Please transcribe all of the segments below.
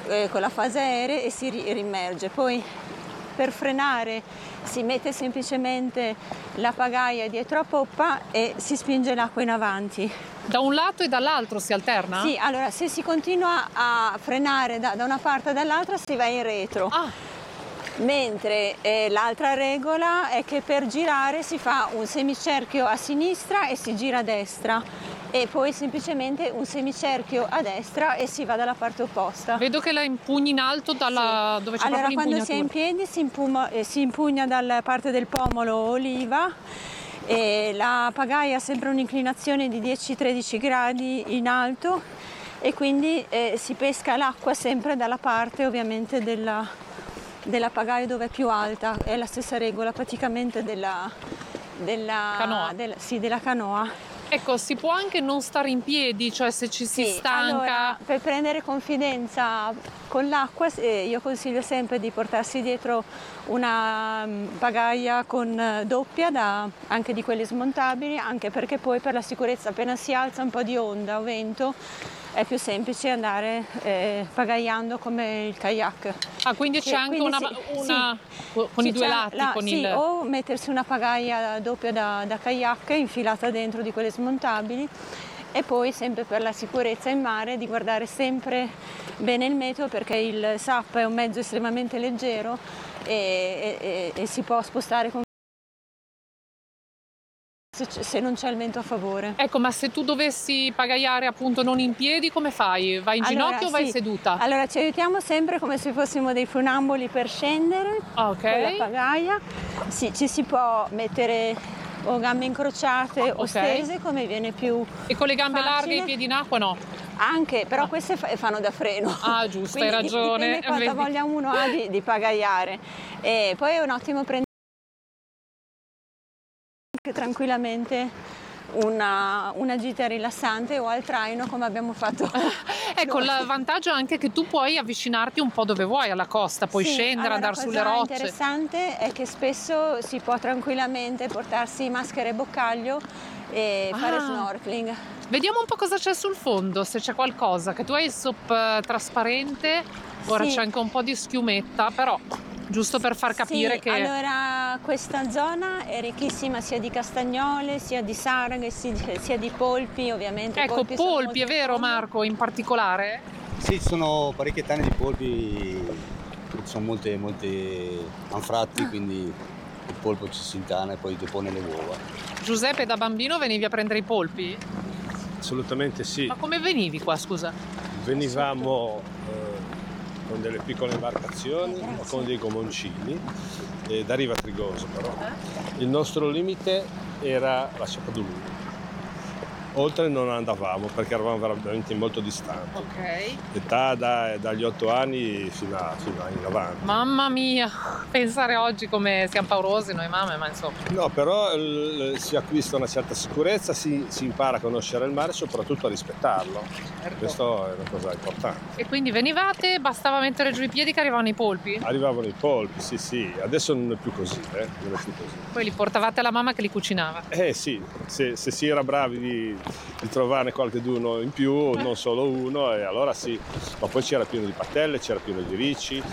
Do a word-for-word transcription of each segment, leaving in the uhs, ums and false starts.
eh, con la fase aerea e si ri- rimerge. Poi per frenare si mette semplicemente la pagaia dietro a poppa e si spinge l'acqua in avanti. Da un lato e dall'altro si alterna? Sì, allora se si continua a frenare da, da una parte e dall'altra si va in retro. Ah, Mentre eh, l'altra regola è che per girare si fa un semicerchio a sinistra e si gira a destra e poi semplicemente un semicerchio a destra e si va dalla parte opposta. vedo che la impugni in alto dalla dove c'è Allora proprio quando si è in l'impugnatura. piedi si, impuma- eh, si impugna dalla parte del pomolo oliva e la pagaia ha sempre un'inclinazione di dieci tredici gradi in alto e quindi eh, si pesca l'acqua sempre dalla parte ovviamente della, della pagaia dove è più alta. È la stessa regola praticamente della, della Canoa. del- sì, della canoa. Ecco, si può anche non stare in piedi, cioè se ci si Sì, stanca. allora, per prendere confidenza con l'acqua eh, io consiglio sempre di portarsi dietro una mm, pagaia con eh, doppia, da- anche di quelle smontabili, anche perché poi per la sicurezza appena si alza un po' di onda o vento è più semplice andare eh, pagaiando come il kayak. Ah, quindi c'è Che- anche quindi una, sì, una sì. con Sì, i due c'è lati, la- con sì, il... o mettersi una pagaia doppia da, da kayak infilata dentro di quelle smontabili e poi sempre per la sicurezza in mare di guardare sempre bene il meteo perché il S A P è un mezzo estremamente leggero e, e- e si può spostare con se, c- se non c'è il vento a favore. Ecco, ma se tu dovessi pagaiare appunto non in piedi, come fai? Vai in Allora, ginocchio o vai sì. seduta? Allora ci aiutiamo sempre come se fossimo dei funamboli per scendere Ah, ok. con la pagaia. Sì, ci si può mettere o gambe incrociate o Ok. stese come viene più E con le gambe facile. larghe e i piedi in acqua no? Anche, però queste fa- fanno da freno. Ah, giusto, hai Quindi dip- ragione. Dipende quanta Vedi. voglia uno ha di, di pagaiare. E poi è un ottimo prendere anche tranquillamente una, una gita rilassante o al traino come abbiamo fatto. Ecco, noi. il vantaggio è anche che tu puoi avvicinarti un po' dove vuoi alla costa, puoi Sì, scendere, allora, andare sulle cosa rocce. interessante è che spesso si può tranquillamente portarsi maschera e boccaglio e Ah. fare snorkeling. Vediamo un po' cosa c'è sul fondo, se c'è qualcosa, che tu hai il S O P eh, trasparente, ora Sì. c'è anche un po' di schiumetta, però giusto per far capire Sì, che... allora questa zona è ricchissima sia di castagnole, sia di sarghe, si- sia di polpi, ovviamente. I Ecco, polpi sono polpi, molto è vero fondi. Marco, in particolare? Sì, ci sono parecchie tane di polpi, ci sono molte, molte anfratti, quindi il polpo ci si intana e poi depone le uova. Giuseppe, da bambino venivi a prendere i polpi? Assolutamente sì, Ma come venivi qua, scusa? venivamo eh, con delle piccole imbarcazioni o con dei gomoncini eh, da Riva Trigoso però. Il nostro limite era la Sciapadulu. Oltre non andavamo perché eravamo veramente molto distanti. Ok. Età da- dagli otto anni fino, a, fino in avanti. Mamma mia, pensare oggi come siamo paurosi noi mamme, ma insomma. No, però il- si acquista una certa sicurezza, si, si impara a conoscere il mare e soprattutto a rispettarlo. Certo. Questo è una cosa importante. E quindi venivate, bastava mettere giù i piedi che arrivavano i polpi? Arrivavano i polpi, sì sì, adesso non è più così, eh? non è più così. Poi li portavate alla mamma che li cucinava. Eh sì, se, se si era bravi di, di trovarne qualcheduno in più, non solo uno, e allora sì, ma poi c'era pieno di patelle, c'era pieno di ricci,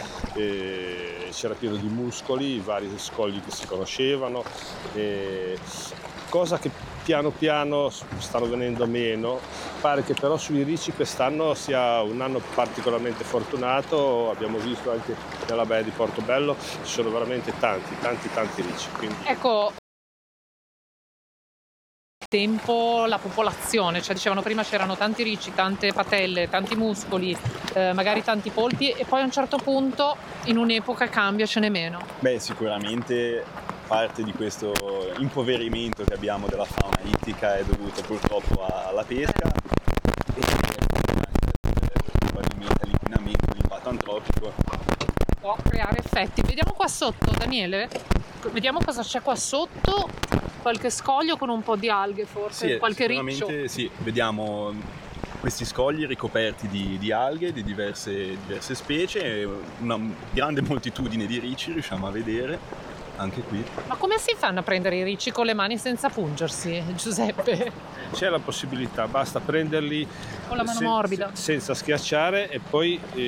eh, c'era pieno di muscoli, i vari scogli che si conoscevano, eh, cosa che piano piano stanno venendo meno. Pare che però sui ricci quest'anno sia un anno particolarmente fortunato, abbiamo visto anche nella baia di Portobello, ci sono veramente tanti, tanti, tanti ricci. Quindi... Ecco, tempo la popolazione, cioè dicevano prima c'erano tanti ricci, tante patelle, tanti muscoli, eh, magari tanti polpi e poi a un certo punto in un'epoca cambia, ce n'è meno. Beh, sicuramente parte di questo impoverimento che abbiamo della fauna ittica è dovuto purtroppo a- alla pesca e anche probabilmente all'inquinamento, all'impatto antropico. Può creare effetti. Vediamo qua sotto, Daniele, vediamo cosa c'è qua sotto, qualche scoglio con un po' di alghe forse, Sì, qualche riccio. sicuramente sì, vediamo questi scogli ricoperti di, di alghe di diverse, diverse specie, e una grande moltitudine di ricci riusciamo a vedere anche qui. Ma come si fanno a prendere i ricci con le mani senza pungersi, Giuseppe? C'è la possibilità, basta prenderli Con la mano se- morbida. senza schiacciare e poi eh,